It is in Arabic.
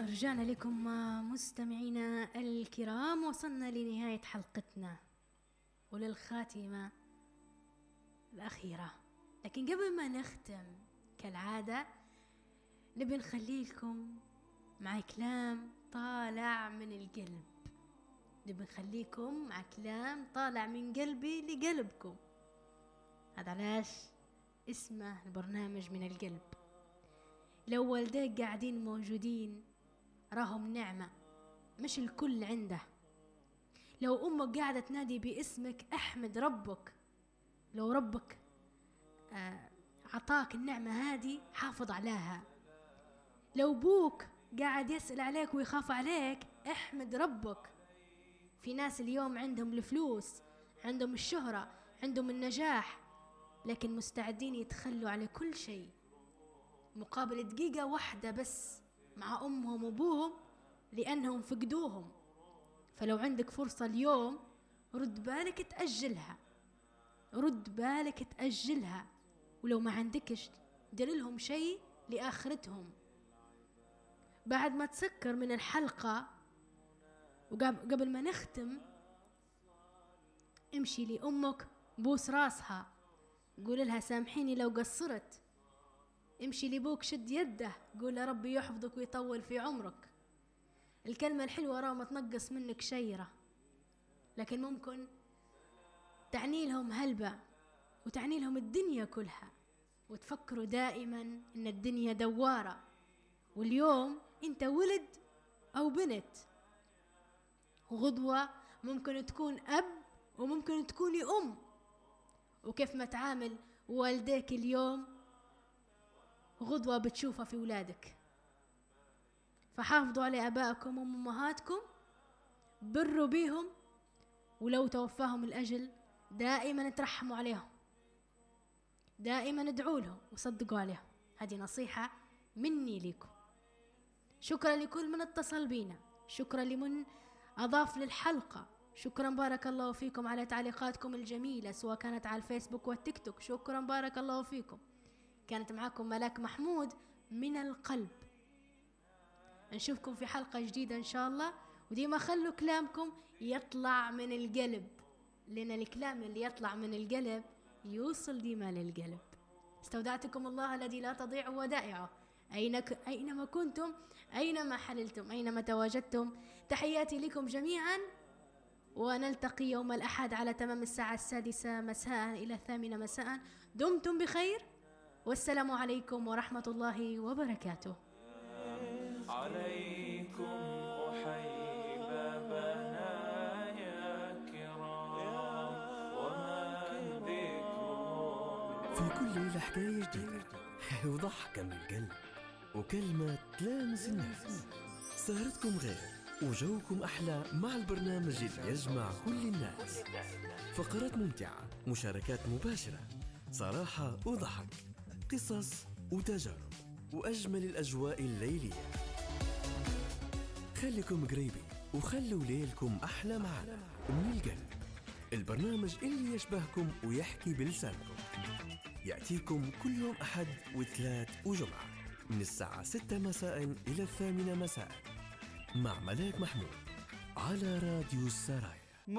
رجعنا لكم مستمعينا الكرام، وصلنا لنهاية حلقتنا وللخاتمة الأخيرة. لكن قبل ما نختم كالعادة نبي نخلي لكم مع كلام طالع من القلب. نبي نخليكم مع كلام طالع من قلبي لقلبكم. هذا علاش اسمه البرنامج من القلب. لو والديك قاعدين موجودين راهم نعمة مش الكل عنده. لو أمك قاعدة تنادي باسمك احمد ربك. لو ربك عطاك النعمة هذه حافظ عليها. لو بوك قاعد يسأل عليك ويخاف عليك احمد ربك. في ناس اليوم عندهم الفلوس، عندهم الشهرة، عندهم النجاح، لكن مستعدين يتخلوا على كل شيء مقابل دقيقة واحدة بس مع أمهم وأبوهم لأنهم فقدوهم. فلو عندك فرصة اليوم رد بالك تأجلها، رد بالك تأجلها. ولو ما عندكش دللهم شيء لآخرتهم. بعد ما تسكر من الحلقة وقبل ما نختم امشي لأمك بوس راسها، قول لها سامحيني لو قصرت. امشي لبوك شد يده، قول له ربي يحفظك ويطول في عمرك. الكلمة الحلوة راه ما تنقص منك شيرة، لكن ممكن تعني لهم هلبة وتعني لهم الدنيا كلها. وتفكروا دائما ان الدنيا دوارة، واليوم انت ولد او بنت. غدوة ممكن تكون اب وممكن تكوني ام. وكيف ما تعامل والديك اليوم غدوة بتشوفها في ولادك. فحافظوا على أبائكم وأمهاتكم، بروا بيهم، ولو توفاهم الأجل دائما ترحموا عليهم، دائما ادعوا لهم وصدقوا عليهم. هذه نصيحة مني لكم. شكرا لكل من اتصل بينا، شكرا لمن أضاف للحلقة، شكرا بارك الله فيكم على تعليقاتكم الجميلة سواء كانت على الفيسبوك والتيك توك. شكرا بارك الله فيكم. كانت معكم ملاك محمود من القلب. نشوفكم في حلقة جديدة إن شاء الله. وديما خلوا كلامكم يطلع من القلب، لأن الكلام اللي يطلع من القلب يوصل ديما للقلب. استودعتكم الله الذي لا تضيع ودائعه أينما كنتم، أينما حللتم، أينما تواجدتم. تحياتي لكم جميعا، ونلتقي يوم الأحد على تمام الساعة 6 مساء إلى 8 مساء. دمتم بخير، والسلام عليكم ورحمة الله وبركاته. عليكم أحيي بنايا كرام ومن ذكرهم. في كل ليلة حكاية جديدة وضحكة من القلب وكلمة تلامس النفس. سهرتكم غير وجوكم أحلى مع البرنامج اللي يجمع كل الناس. فقرات ممتعة، مشاركات مباشرة، صراحة وضحك، قصص وتجارب، وأجمل الأجواء الليلية. خليكم قريبين وخلوا ليلكم أحلى معنا من القلب. البرنامج اللي يشبهكم ويحكي بلسانكم يأتيكم كل يوم أحد وثلاث وجمعة من الساعة 6 مساء إلى 8 مساء مع ملاك محمود على راديو السرايا.